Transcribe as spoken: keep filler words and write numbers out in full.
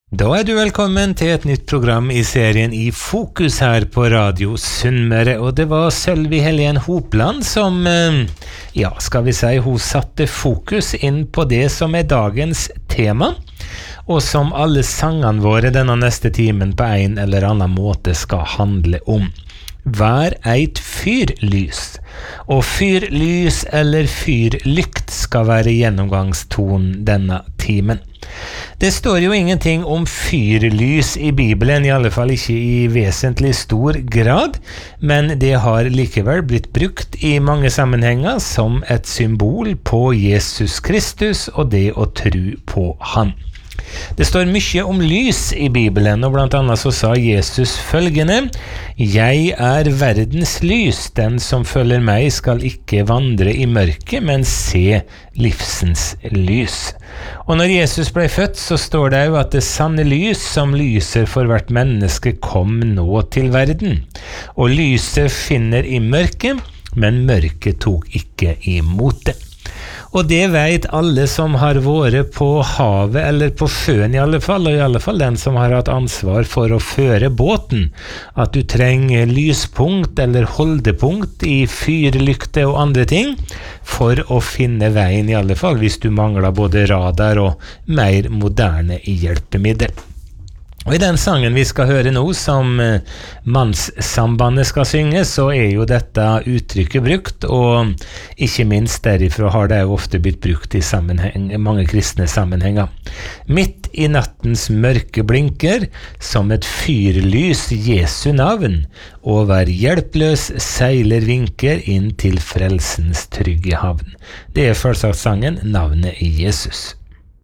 Da er du velkommen til et nytt program i serien I Fokus her på Radio Sunnmøre, og det var Sølvi Helene Hopland som, ja, skal vi si, hun satte fokus inn på det som er dagens tema, og som alle sangene våre denne neste timen på en eller annen måte skal handle om. Vær eit fyrlys, og fyrlys eller fyrlykt skal være gjennomgangstonen denne timen. Det står jo ingenting om fyrlys i Bibelen, i alle fall ikke i vesentlig stor grad, men det har likevel blitt brukt i mange sammenhenger som et symbol på Jesus Kristus og det å tro på han. Det står mye om lys i Bibelen, og blant annet så sa Jesus følgende: «Jeg er verdens lys, den som følger meg skal ikke vandre i mørket, men se livsens lys.» Og når Jesus ble født, så står det jo at det sanne lys som lyser for hvert menneske kom nå til verden. Og lyset finner i mørket, men mørket tok ikke imot det. Og det vet alle som har vært på havet, eller på sjøen i alle fall, og i alle fall den som har hatt ansvar for å føre båten, at du trenger lyspunkt eller holdepunkt i fyrlykte og andre ting, for å finne veien i alle fall, hvis du mangler både radar og mer moderne hjelpemiddel. Og i den sangen vi skal høre nå, som Mannssambandet skal synge, så er jo dette uttrykket brukt, og ikke minst derifra har det jo ofte blitt brukt i sammenheng, mange kristne sammenhenger. Midt i nattens mørke blinker, som et fyrlys Jesu navn, og hver hjelpløs seiler vinker inn til frelsens trygge havn. Det er selvsagt sangen Navnet i Jesus.